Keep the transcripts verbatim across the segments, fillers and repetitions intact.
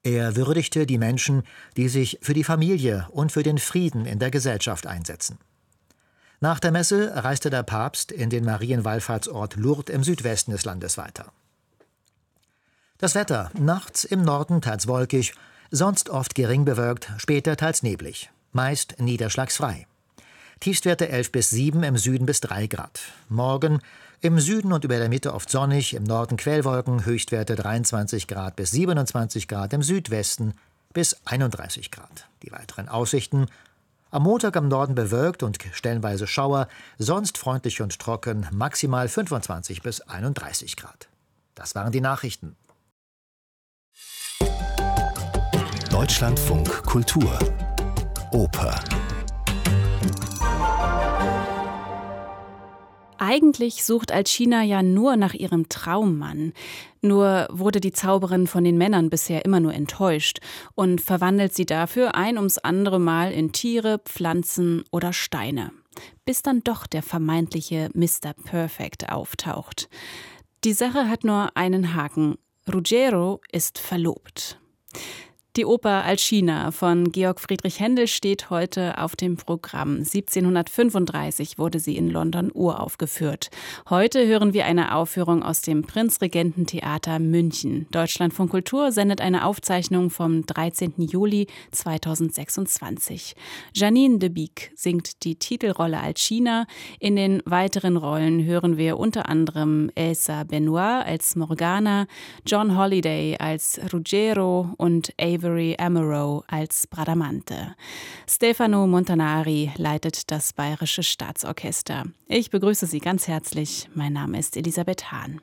Er würdigte die Menschen, die sich für die Familie und für den Frieden in der Gesellschaft einsetzen. Nach der Messe reiste der Papst in den Marienwallfahrtsort Lourdes im Südwesten des Landes weiter. Das Wetter: nachts im Norden teils wolkig, sonst oft gering bewölkt, später teils neblig, meist niederschlagsfrei. Tiefstwerte elf bis sieben, im Süden bis drei Grad. Morgen im Süden und über der Mitte oft sonnig, im Norden Quellwolken, Höchstwerte dreiundzwanzig Grad bis siebenundzwanzig Grad, im Südwesten bis einunddreißig Grad. Die weiteren Aussichten: am Montag im Norden bewölkt und stellenweise Schauer, sonst freundlich und trocken, maximal fünfundzwanzig bis einunddreißig Grad. Das waren die Nachrichten. Deutschlandfunk Kultur Oper. Eigentlich sucht Alcina ja nur nach ihrem Traummann. Nur wurde die Zauberin von den Männern bisher immer nur enttäuscht und verwandelt sie dafür ein ums andere Mal in Tiere, Pflanzen oder Steine. Bis dann doch der vermeintliche Mister Perfect auftaucht. Die Sache hat nur einen Haken: Ruggiero ist verlobt. Die Oper Alcina von Georg Friedrich Händel steht heute auf dem Programm. siebzehnhundertfünfunddreißig wurde sie in London uraufgeführt. Heute hören wir eine Aufführung aus dem Prinzregententheater München. Deutschlandfunk Kultur sendet eine Aufzeichnung vom dreizehnten Juli zweitausendsechsundzwanzig. Janine de Beek singt die Titelrolle Alcina. In den weiteren Rollen hören wir unter anderem Elsa Benoit als Morgana, John Holliday als Ruggiero und Avery Amaro als Bradamante. Stefano Montanari leitet das Bayerische Staatsorchester. Ich begrüße Sie ganz herzlich. Mein Name ist Elisabeth Hahn.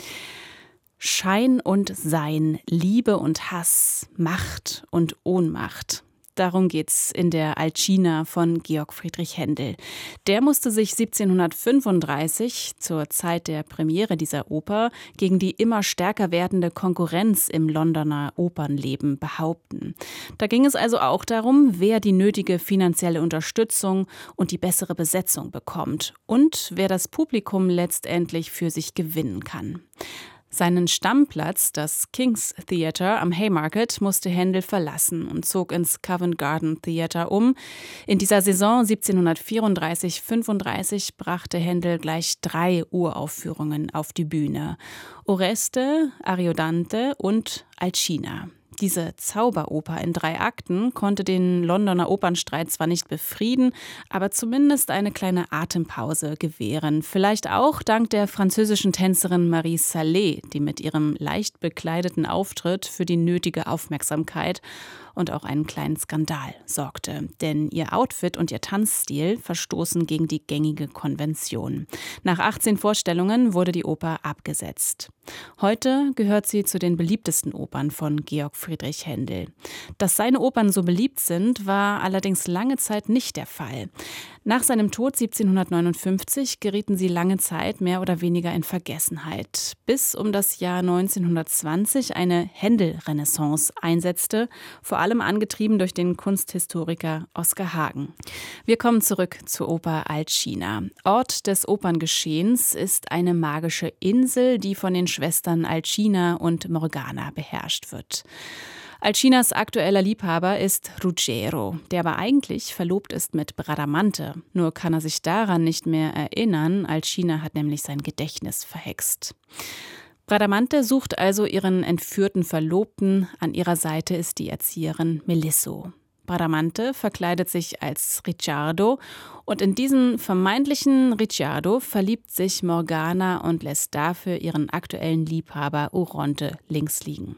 Schein und Sein, Liebe und Hass, Macht und Ohnmacht. Darum geht's in der Alcina von Georg Friedrich Händel. Der musste sich siebzehnhundertfünfunddreißig, zur Zeit der Premiere dieser Oper, gegen die immer stärker werdende Konkurrenz im Londoner Opernleben behaupten. Da ging es also auch darum, wer die nötige finanzielle Unterstützung und die bessere Besetzung bekommt und wer das Publikum letztendlich für sich gewinnen kann. Seinen Stammplatz, das King's Theatre am Haymarket, musste Händel verlassen und zog ins Covent Garden Theatre um. In dieser Saison siebzehnhundertvierunddreißig fünfunddreißig brachte Händel gleich drei Uraufführungen auf die Bühne: Oreste, Ariodante und Alcina. Diese Zauberoper in drei Akten konnte den Londoner Opernstreit zwar nicht befrieden, aber zumindest eine kleine Atempause gewähren. Vielleicht auch dank der französischen Tänzerin Marie Salé, die mit ihrem leicht bekleideten Auftritt für die nötige Aufmerksamkeit und auch einen kleinen Skandal sorgte. Denn ihr Outfit und ihr Tanzstil verstoßen gegen die gängige Konvention. Nach achtzehn Vorstellungen wurde die Oper abgesetzt. Heute gehört sie zu den beliebtesten Opern von Georg Friedrich Händel. Dass seine Opern so beliebt sind, war allerdings lange Zeit nicht der Fall. Nach seinem Tod siebzehnhundertneunundfünfzig gerieten sie lange Zeit mehr oder weniger in Vergessenheit, bis um das Jahr neunzehnhundertzwanzig eine Händel-Renaissance einsetzte, vor allem angetrieben durch den Kunsthistoriker Oskar Hagen. Wir kommen zurück zur Oper Alcina. Ort des Operngeschehens ist eine magische Insel, die von den Schwestern Alcina und Morgana beherrscht wird. Alcinas aktueller Liebhaber ist Ruggiero, der aber eigentlich verlobt ist mit Bradamante. Nur kann er sich daran nicht mehr erinnern. Alcina hat nämlich sein Gedächtnis verhext. Bradamante sucht also ihren entführten Verlobten. An ihrer Seite ist die Erzieherin Melisso. Bradamante verkleidet sich als Ricciardo und in diesen vermeintlichen Ricciardo verliebt sich Morgana und lässt dafür ihren aktuellen Liebhaber Oronte links liegen.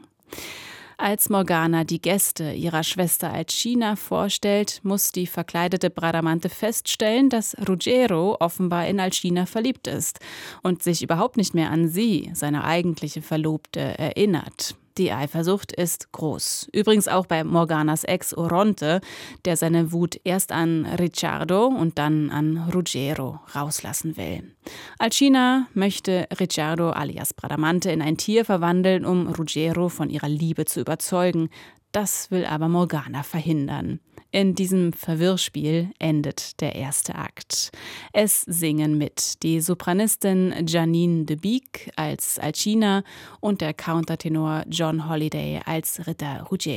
Als Morgana die Gäste ihrer Schwester Alcina vorstellt, muss die verkleidete Bradamante feststellen, dass Ruggiero offenbar in Alcina verliebt ist und sich überhaupt nicht mehr an sie, seine eigentliche Verlobte, erinnert. Die Eifersucht ist groß. Übrigens auch bei Morganas Ex Oronte, der seine Wut erst an Ricciardo und dann an Ruggiero rauslassen will. Alcina möchte Ricciardo alias Bradamante in ein Tier verwandeln, um Ruggiero von ihrer Liebe zu überzeugen. Das will aber Morgana verhindern. In diesem Verwirrspiel endet der erste Akt. Es singen mit die Sopranistin Janine de Beek als Alcina und der Countertenor John Holliday als Ritter Ruggiero.